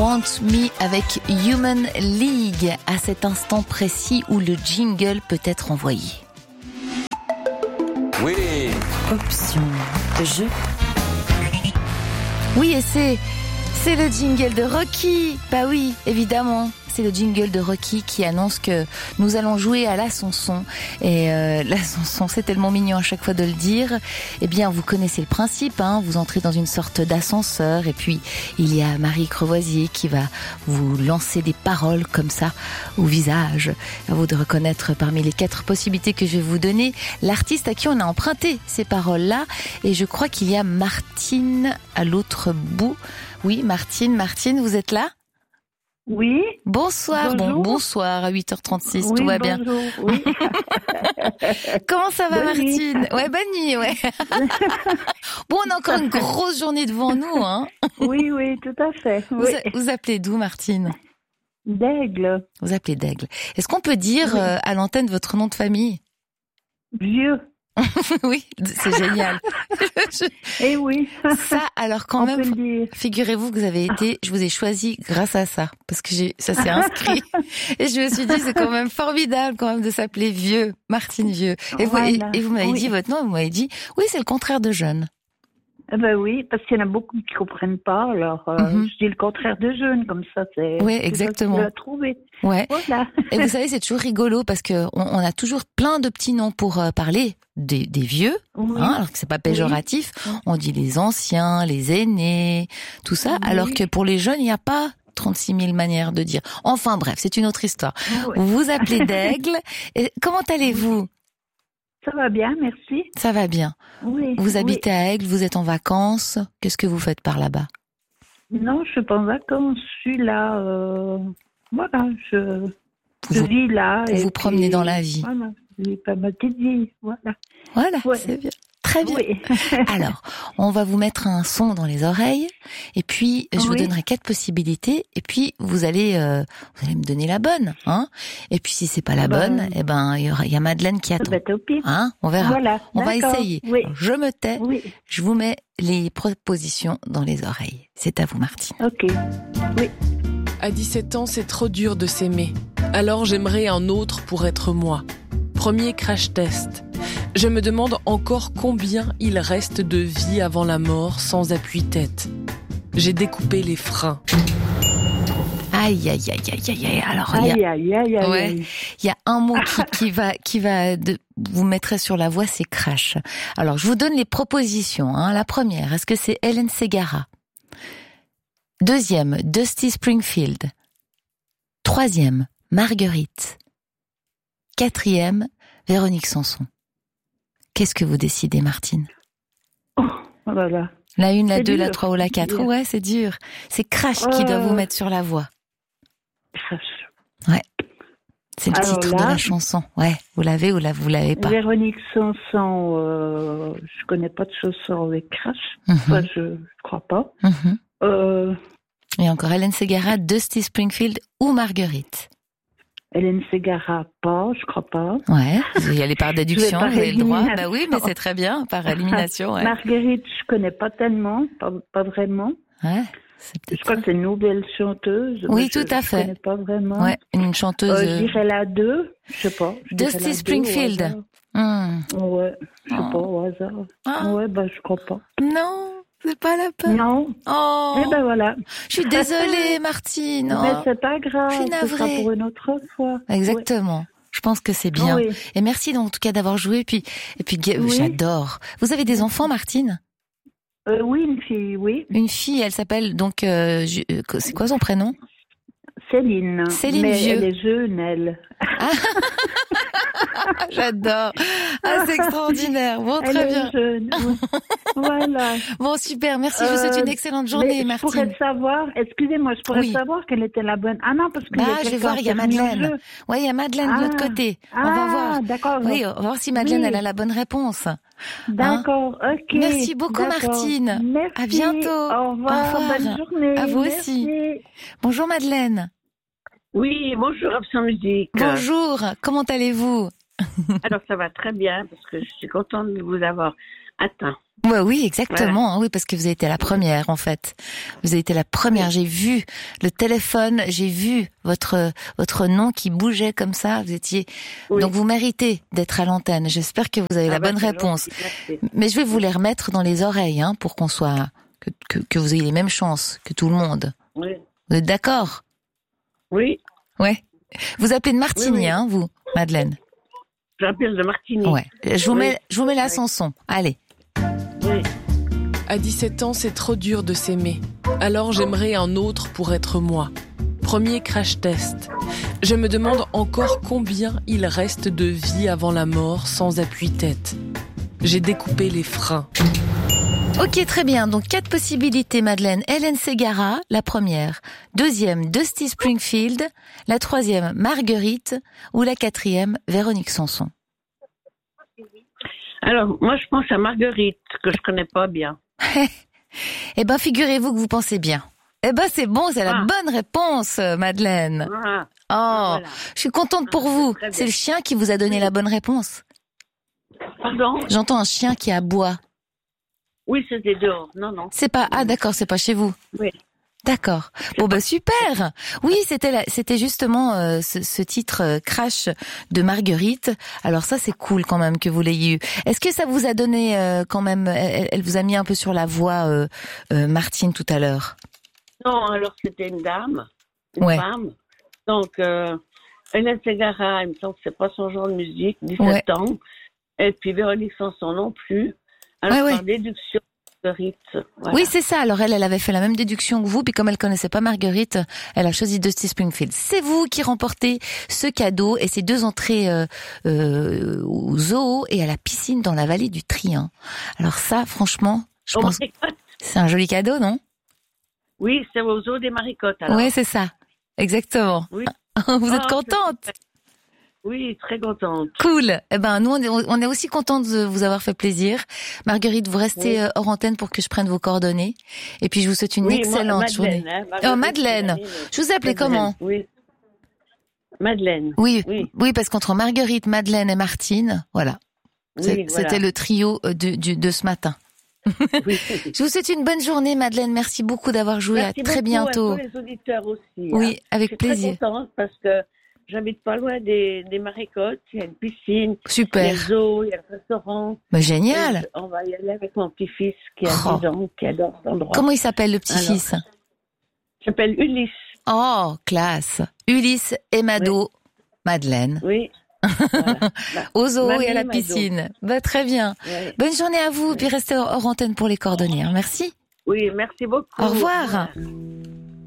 Want Me avec Human League à cet instant précis où le jingle peut être envoyé. Oui. Option jeu. Oui, et c'est le jingle de Rocky. Bah oui, évidemment. C'est le jingle de Rocky qui annonce que nous allons jouer à la Sanson. Et la Sanson, c'est tellement mignon à chaque fois de le dire. Eh bien, vous connaissez le principe, hein. Vous entrez dans une sorte d'ascenseur et puis il y a Marie Crevoisier qui va vous lancer des paroles comme ça au visage. À vous de reconnaître parmi les 4 possibilités que je vais vous donner l'artiste à qui on a emprunté ces paroles-là. Et je crois qu'il y a Martine à l'autre bout. Oui, Martine, vous êtes là ? Oui. Bonsoir. Bonjour. Bonsoir à 8h36, Oui, tout va bonjour. bien. Oui. Comment ça va, Bonne Martine? nuit. Ouais, bonne nuit, ouais. Bon, on a encore une grosse journée devant nous, hein. Oui, tout à fait. Oui. Vous appelez d'où, Martine? D'Aigle. Vous appelez d'Aigle. Est-ce qu'on peut dire Oui. à l'antenne votre nom de famille? Vieux. Oui, c'est génial. Eh oui. Ça, alors quand On même, peut le dire. figurez-vous que vous avez été, je vous ai choisi grâce à ça, parce que ça s'est inscrit. Et je me suis dit, c'est quand même formidable quand même de s'appeler Vieux, Martine Vieux. Et Voilà. vous m'avez Oui. dit votre nom, et vous m'avez dit, oui, c'est le contraire de jeune. Eh ben oui, parce qu'il y en a beaucoup qui comprennent pas. Alors, Mhm. je dis le contraire de jeune, comme ça, c'est. Oui, c'est exactement. facile à trouver. Ouais. Voilà. Et vous savez, c'est toujours rigolo parce que on a toujours plein de petits noms pour parler des vieux, Oui. hein, alors que c'est pas péjoratif. On dit les anciens, les aînés, tout ça, Oui. alors que pour les jeunes, il n'y a pas 36 000 manières de dire. Enfin bref, c'est une autre histoire. Oui. Vous vous appelez d'Aigle. Et comment allez-vous? Ça va bien, merci. Ça va bien. Oui. Vous oui. habitez à Aigle, vous êtes en vacances. Qu'est-ce que vous faites par là-bas? Non, je suis pas en vacances. Je suis là. Voilà, je Vous- vis là. vous et vous promenez puis, dans la vie. Voilà, je vis pas ma petite vie. Voilà. Voilà, Ouais. c'est bien. Très bien. Oui. Alors, on va vous mettre un son dans les oreilles, et puis je vous Oui. donnerai 4 possibilités, et puis vous allez me donner la bonne, hein. Et puis si c'est pas la Ben, bonne, eh ben il y a Madeleine qui Ça attend, va être au pire. hein. On verra. Voilà. On va d'accord. essayer. Oui. Alors, je me tais, Oui. je vous mets les propositions dans les oreilles. C'est à vous, Martine. Ok. Oui. À 17 ans, c'est trop dur de s'aimer. Alors j'aimerais un autre pour être moi. Premier crash test. Je me demande encore combien il reste de vie avant la mort sans appui-tête. J'ai découpé les freins. Aïe, aïe, aïe, aïe, aïe, aïe. Alors, Aïe. il y a un mot qui va vous mettre sur la voie, c'est crash. Alors, je vous donne les propositions, hein. La première, est-ce que c'est Hélène Ségara? Deuxième, Dusty Springfield. Troisième, Marguerite. Quatrième, Véronique Sanson. Qu'est-ce que vous décidez, Martine? Oh là là. La 1, la C'est 2, la dur. 3 ou la 4? Dur. Ouais, c'est dur. C'est crash qui doit vous mettre sur la voie. Crash. C'est le Alors titre là- de la chanson. Ouais, vous l'avez ou vous l'avez pas? Véronique Sanson, je connais pas de chanson avec crash. Mhm. Enfin, je crois pas. Mhm. Et encore Hélène Ségara, Dusty Springfield ou Marguerite? Hélène Ségara, pas, je crois pas. Ouais, vous y allez par déduction, par vous avez le droit. élimination. Bah oui, mais c'est très bien, par élimination, ouais. Marguerite, je connais pas tellement, pas vraiment. Ouais, c'est Je peut-être crois ça. que c'est une nouvelle chanteuse. Oui, mais tout à fait. Je connais pas vraiment. Ouais, une chanteuse. Je dirais la 2, je sais pas. Je dirais Dusty la 2 au Springfield. hasard. Ouais, je sais Oh. pas, au hasard. Ah. Ouais, je crois pas. Non, c'est pas la peine. Non. Oh, Eh ben voilà. je suis désolée, Martine. Mais Oh. c'est pas grave. je suis Ce sera navrée. pour une autre fois. Exactement. Je pense que c'est bien. Oui. Et merci donc, en tout cas d'avoir joué. Et puis Oui. j'adore. Vous avez des enfants, Martine? Oui, une fille, oui. Une fille, elle s'appelle donc, c'est quoi son prénom? Céline. Céline mais Vieux. elle est jeune, elle. J'adore. Ah, c'est extraordinaire. Bon, Elle très est bien. jeune. Oui. Voilà. Bon, super. Merci. Je vous souhaite une excellente journée, mais je pourrais Martine. savoir, excusez-moi, je pourrais Oui. savoir quelle était la bonne. Ah non, parce que Je vais voir, il y a Madeleine. Ouais, il y a Madeleine de l'autre côté. On va voir. D'accord. Oui, on va voir si Madeleine, Oui. elle a la bonne réponse. D'accord, ok. Merci beaucoup, D'accord. Martine. Merci. À bientôt. Au revoir. Au revoir. Bonne journée. À vous Merci. aussi. Bonjour, Madeleine. Oui, bonjour Absent Musique. Bonjour. Comment allez-vous? Alors ça va très bien parce que je suis contente de vous avoir atteint. Ouais, oui, exactement. Voilà. Oui, parce que vous avez été la première, en fait. Vous avez été la première. Oui. J'ai vu le téléphone, j'ai vu votre nom qui bougeait comme ça. Vous étiez. Oui. Donc vous méritez d'être à l'antenne. J'espère que vous avez la bonne réponse. Mais je vais vous les remettre dans les oreilles, hein, pour qu'on soit que vous ayez les mêmes chances que tout le monde. Oui. Vous êtes d'accord? Oui. Ouais. Vous appelez de Martigny, oui. Hein, vous, Madeleine? J'appelle de Martigny. Ouais. Je vous mets la chanson. Allez. Oui. À 17 ans, c'est trop dur de s'aimer. Alors j'aimerais un autre pour être moi. Premier crash test. Je me demande encore combien il reste de vie avant la mort sans appui-tête. J'ai découpé les freins. Ok, très bien. Donc 4 possibilités, Madeleine. Hélène Ségara, la première. Deuxième, Dusty Springfield. La troisième, Marguerite. Ou la quatrième, Véronique Sanson. Alors, moi, je pense à Marguerite, que je connais pas bien. Eh ben, figurez-vous que vous pensez bien. Eh ben, c'est bon, c'est la bonne réponse, Madeleine. Voilà. Je suis contente pour vous. C'est le chien qui vous a donné la bonne réponse. Pardon? J'entends un chien qui aboie. Oui, c'était dehors. Non. C'est pas, d'accord, c'est pas chez vous. Oui. D'accord. Bon, bah, super. Oui, c'était justement ce titre Crash de Marguerite. Alors ça, c'est cool quand même que vous l'ayez eu. Est-ce que ça vous a donné quand même, elle vous a mis un peu sur la voie, Martine, tout à l'heure? Non, alors c'était une dame, une femme. Donc, Hélène Ségara, il me semble que c'est pas son genre de musique, 17 ans. Et puis Véronique Sanson non plus. Alors, par déduction, Marguerite. Voilà. Oui, c'est ça. Alors elle avait fait la même déduction que vous, puis comme elle connaissait pas Marguerite, elle a choisi Dusty Springfield. C'est vous qui remportez ce cadeau et ces 2 entrées au zoo et à la piscine dans la vallée du Trien. Alors ça, franchement, je pense que c'est un joli cadeau, non? Oui, c'est au zoo des Maricottes. Alors. Oui, c'est ça. Exactement. Oui. Vous êtes contente? Oui, très contente. Cool. Eh ben, nous, on est aussi contents de vous avoir fait plaisir. Marguerite, vous restez hors antenne pour que je prenne vos coordonnées. Et puis, je vous souhaite une excellente journée. Madeleine. Je vous appelais comment? Oui. Madeleine. Oui, parce qu'entre Marguerite, Madeleine et Martine, voilà. C'était le trio de ce matin. Oui. Je vous souhaite une bonne journée, Madeleine. Merci beaucoup d'avoir joué. Merci à très bientôt. À tous les auditeurs aussi. Oui, avec plaisir. Je suis très contente parce que j'habite pas loin des Maricottes. Il y a une piscine. Super. Il y a le zoo, il y a le restaurant. Mais génial. Et on va y aller avec mon petit-fils qui a 10 ans, qui adore cet endroit. Comment il s'appelle, le petit-fils? Il s'appelle Ulysse. Oh, classe. Ulysse et Mado. Madeleine. Oui. Voilà. Au zoo et à la piscine. Bah, très bien. Oui. Bonne journée à vous, puis restez hors antenne pour les coordonnées. Merci. Oui, merci beaucoup. Au revoir. Voilà.